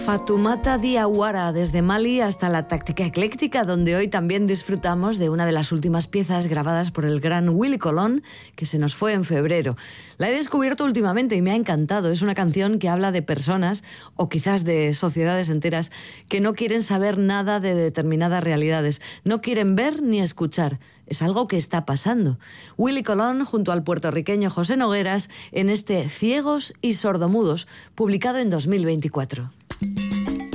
Fatoumata Diawara, desde Mali hasta la Táctica Ecléctica, donde hoy también disfrutamos de una de las últimas piezas grabadas por el gran Willy Colón, que se nos fue en febrero. La he descubierto últimamente y me ha encantado. Es una canción que habla de personas, o quizás de sociedades enteras, que no quieren saber nada de determinadas realidades. No quieren ver ni escuchar. Es algo que está pasando. Willy Colón, junto al puertorriqueño José Nogueras, en este Ciegos y Sordomudos, publicado en 2024.